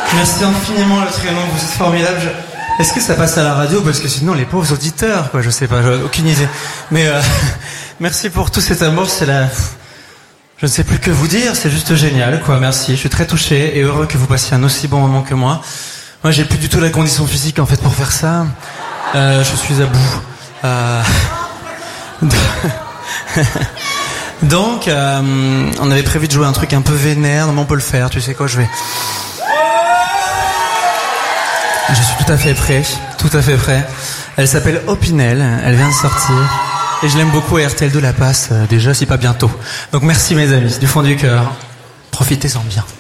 Merci infiniment le Trianon, vous êtes formidable. Est-ce que ça passe à la radio? Parce que sinon les pauvres auditeurs, quoi, je sais pas, j'ai aucune idée. Mais merci pour tout cet amour, c'est la... Je ne sais plus que vous dire, c'est juste génial, quoi, merci. Je suis très touché et heureux que vous passiez un aussi bon moment que moi. Moi, j'ai plus du tout la condition physique, en fait, pour faire ça. Je suis à bout. Donc, on avait prévu de jouer un truc un peu vénère, mais on peut le faire, tu sais quoi, je suis tout à fait prêt. Elle s'appelle Opinel, elle vient de sortir. Et je l'aime beaucoup et RTL2 la passe déjà, si pas bientôt. Donc merci mes amis, du fond du cœur. Profitez-en bien.